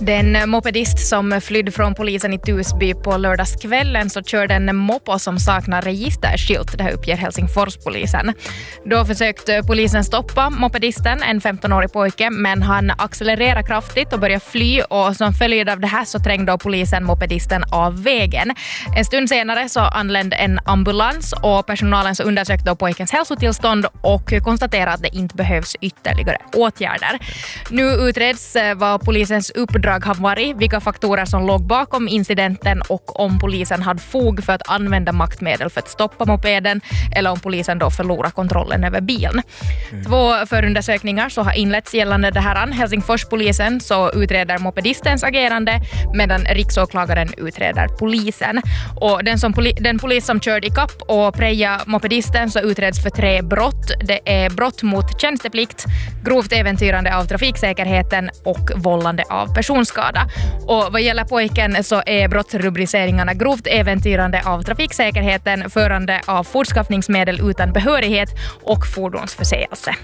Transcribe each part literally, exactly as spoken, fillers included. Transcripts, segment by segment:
Den mopedist som flydde från polisen i Tusby på lördagskvällen så körde en moppo som saknar registerskylt. Det här uppger Helsingforspolisen. Då försökte polisen stoppa mopedisten, en femtonårig pojke, men han accelererade kraftigt och började fly, och som följd av det här så trängde polisen mopedisten av vägen. En stund senare så anlände en ambulans och personalen så undersökte då pojkens hälsotillstånd och konstaterade att det inte behövs ytterligare åtgärder. Nu utreds vad polisens uppdrag har varit, vilka faktorer som låg bakom incidenten och om polisen hade fog för att använda maktmedel för att stoppa mopeden eller om polisen då förlorar kontrollen över bilen. Mm. Två förundersökningar så har inletts gällande det här. Helsingforspolisen så utreder mopedistens agerande medan riksåklagaren utreder polisen. Och den, som poli- den polis som körde i kapp och preja mopedisten så utreds för tre brott. Det är brott mot tjänsteplikt, grovt äventyrande av trafiksäkerheten och vållande av personskada. Och vad gäller pojken så är brottsrubriceringarna grovt äventyrande av trafiksäkerheten, förande av fortskaffningsmedel utan behörighet och fordonsförseelse.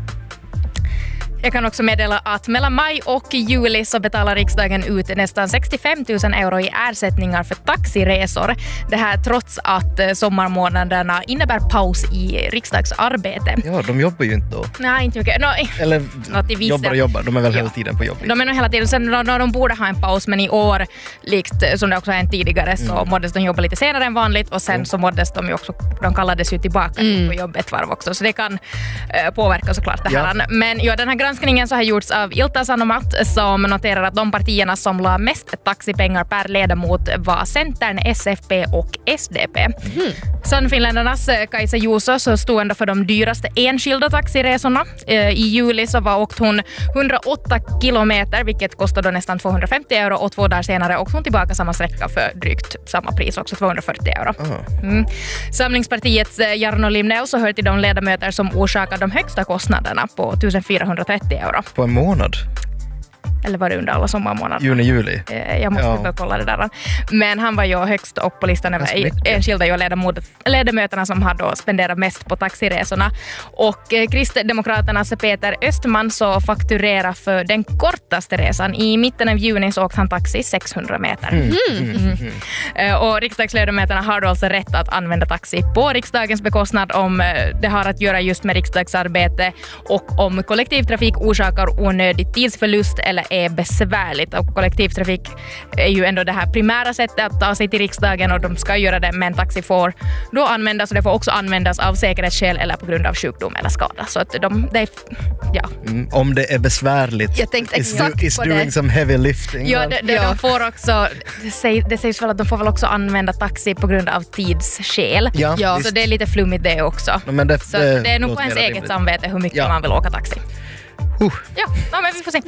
Jag kan också meddela att mellan maj och juli så betalar riksdagen ut nästan sextiofem tusen euro i ersättningar för taxiresor. Det här trots att sommarmånaderna innebär paus i riksdagsarbete. Ja, de jobbar ju inte då. Nej, inte mycket. No, Eller jobbar och jobbar, de är väl ja. hela tiden på jobb. Liksom. De är nog hela tiden, sen de, de borde ha en paus, men i år, likt som det också är en tidigare, så mm. måddes de jobba lite senare än vanligt, och sen mm. så måddes de ju också, de kallades ju tillbaka mm. på jobb ett varv också, så det kan uh, påverka såklart det här. Ja. Men ja, den här granskningen så har gjorts av Ilta Sanomat som noterar att de partierna som la mest taxipengar per ledamot var Centern, S F P och S D P. Mm. Sannfinländarnas Kaisa Juuso så stod ändå för de dyraste enskilda taxiresorna. I juli så var åkt hon hundraåtta kilometer, vilket kostade nästan tvåhundrafemtio euro, och två dagar senare åkte hon tillbaka samma sträcka för drygt samma pris, också tvåhundrafyrtio euro. Mm. Samlingspartiets Jarno Limnell så hör till de ledamöter som orsakar de högsta kostnaderna på tusenfyrahundratrettio euro. På en månad? Eller var det under alla sommarmånader? Juni, juli. Jag måste ja. kolla det där. Men han var ju högst upp på listan över enskilda ju ledamöterna som har då spenderat mest på taxiresorna. Och Kristdemokraternas Peter Östman så fakturerar för den kortaste resan. I mitten av juni så åkte han taxi sexhundra meter. Mm. Mm. Mm. Mm. Och riksdagsledamöterna har då alltså rätt att använda taxi på riksdagens bekostnad om det har att göra just med riksdagsarbete och om kollektivtrafik orsakar onödig tidsförlust eller är besvärligt. Och kollektivtrafik är ju ändå det här primära sättet att ta sig till riksdagen, och de ska göra det, men taxi får då användas, och det får också användas av säkerhetsskäl eller på grund av sjukdom eller skada. Så att de, de ja. Mm, om det är besvärligt. Jag tänkte exakt is, is på doing det. Some heavy lifting. Ja, det, det, ja. De får också, det, sägs, det sägs väl att de får väl också använda taxi på grund av tidsskäl. Ja, ja. Så det är lite flummigt det också. No, men det, så det, det är nog på ens eget samvete hur mycket ja. man vill åka taxi. Uh. Ja, ja, men vi får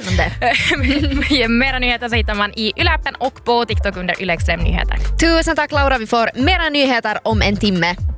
se. Mera nyheter så hittar man i Yle-appen och på TikTok under Yle Extrem Nyheter. Tusen tack Laura, vi får mera nyheter om en timme.